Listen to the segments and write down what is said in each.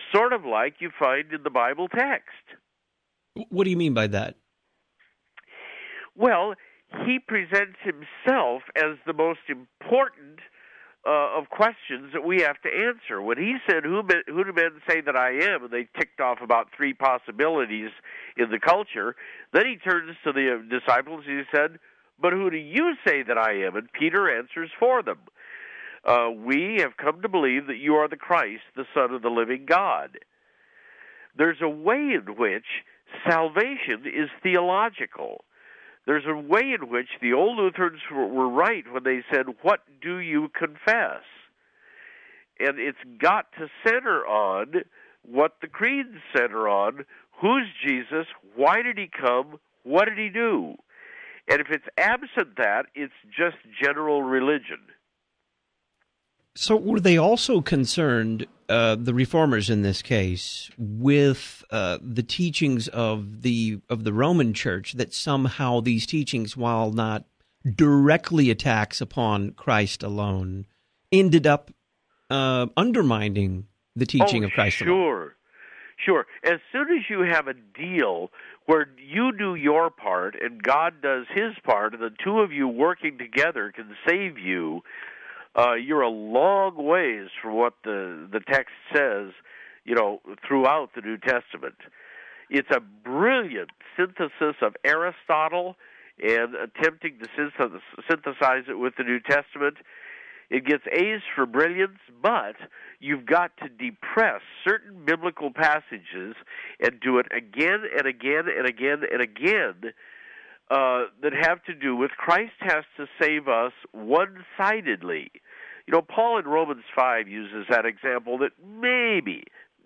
sort of like you find in the Bible text. What do you mean by that? Well, he presents himself as the most important of questions that we have to answer. When he said, who do men say that I am? And they ticked off about 3 possibilities in the culture. Then he turns to the disciples and he said, but who do you say that I am? And Peter answers for them. We have come to believe that you are the Christ, the Son of the living God. There's a way in which salvation is theological. There's a way in which the old Lutherans were right when they said, what do you confess? And it's got to center on what the creeds center on. Who's Jesus? Why did he come? What did he do? And if it's absent that, it's just general religion. So were they also concerned, the reformers in this case, with the teachings of the Roman Church, that somehow these teachings, while not directly attacks upon Christ alone, ended up undermining the teaching of Christ alone? Sure. As soon as you have a deal where you do your part and God does his part, and the two of you working together can save you, you're a long ways from what the text says, throughout the New Testament. It's a brilliant synthesis of Aristotle and attempting to synthesize it with the New Testament. It gets A's for brilliance, but you've got to depress certain biblical passages and do it again and again and again and again that have to do with Christ has to save us one-sidedly. Paul in Romans 5 uses that example that maybe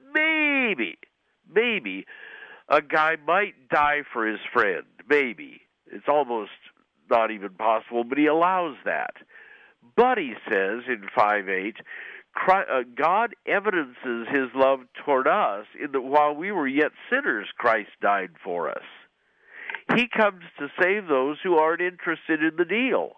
a guy might die for his friend. Maybe. It's almost not even possible, but he allows that. But he says in 5:8, God evidences his love toward us in that while we were yet sinners, Christ died for us. He comes to save those who aren't interested in the deal.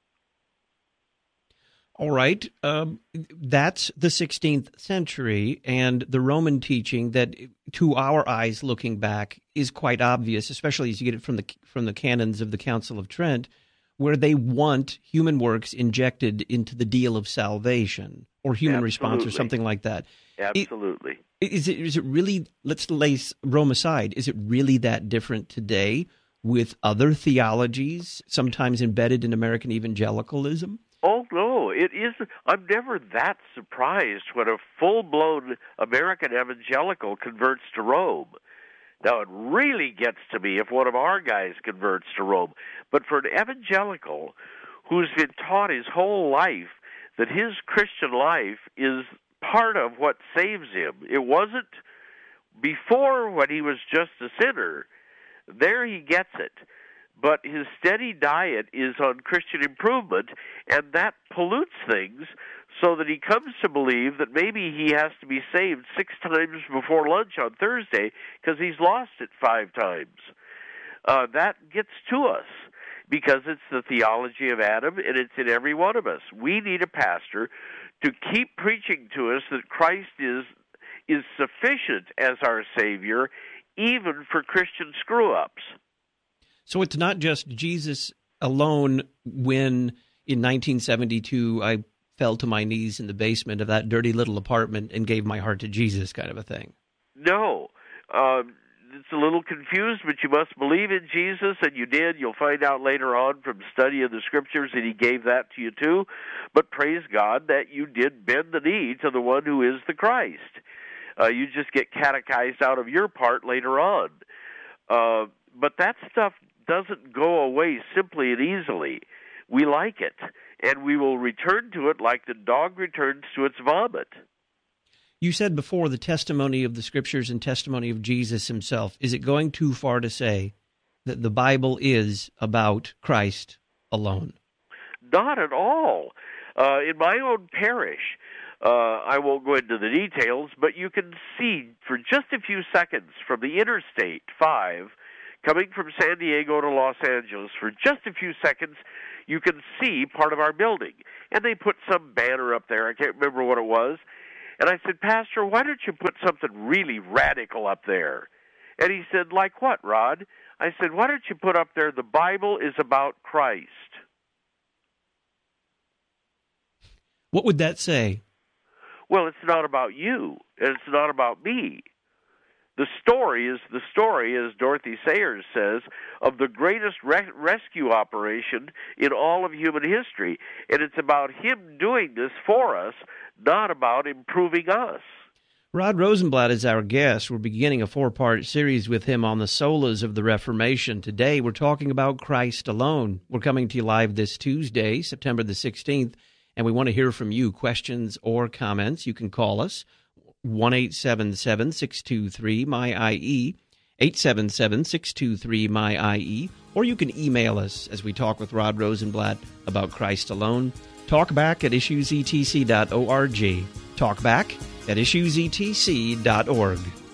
All right. That's the 16th century, and the Roman teaching that, to our eyes looking back, is quite obvious, especially as you get it from the canons of the Council of Trent, where they want human works injected into the deal of salvation or human response or something like that. Absolutely. Is it really, let's lay Rome aside, is it really that different today with other theologies, sometimes embedded in American evangelicalism? Oh, no, it isn't. I'm never that surprised when a full-blown American evangelical converts to Rome. Now, it really gets to me if one of our guys converts to Rome. But for an evangelical who's been taught his whole life that his Christian life is part of what saves him, it wasn't before when he was just a sinner. There he gets it. But his steady diet is on Christian improvement, and that pollutes things so that he comes to believe that maybe he has to be saved 6 times before lunch on Thursday because he's lost it 5 times. That gets to us because it's the theology of Adam, and it's in every one of us. We need a pastor to keep preaching to us that Christ is sufficient as our Savior, even for Christian screw-ups. So it's not just Jesus alone when, in 1972, I fell to my knees in the basement of that dirty little apartment and gave my heart to Jesus kind of a thing. No. It's a little confused, but you must believe in Jesus, and you did. You'll find out later on from study of the Scriptures that he gave that to you too. But praise God that you did bend the knee to the one who is the Christ. You just get catechized out of your part later on. But that stuff doesn't go away simply and easily. We like it, and we will return to it like the dog returns to its vomit. You said before the testimony of the Scriptures and testimony of Jesus himself. Is it going too far to say that the Bible is about Christ alone? Not at all. In my own parish, I won't go into the details, but you can see for just a few seconds from the Interstate 5, coming from San Diego to Los Angeles, for just a few seconds, you can see part of our building. And they put some banner up there, I can't remember what it was, And I said, Pastor, why don't you put something really radical up there? And he said, like what, Rod? I said, why don't you put up there, the Bible is about Christ? What would that say? Well, it's not about you, and it's not about me. The story is the story, as Dorothy Sayers says, of the greatest rescue operation in all of human history. And it's about him doing this for us, not about improving us. Rod Rosenblatt is our guest. We're beginning a 4-part series with him on the solas of the Reformation. Today, we're talking about Christ alone. We're coming to you live this Tuesday, September the 16th, and we want to hear from you, questions or comments. You can call us, 1-877-623-MY-IE, 877-623-MY-IE, or you can email us as we talk with Rod Rosenblatt about Christ alone. Talkback at issuesetc.org. Talkback at issuesetc.org.